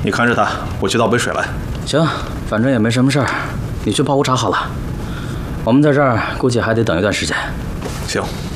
你看着他，我去倒杯水来。 行，反正也没什么事儿，你去泡壶茶好了。我们在这儿估计还得等一段时间。 行。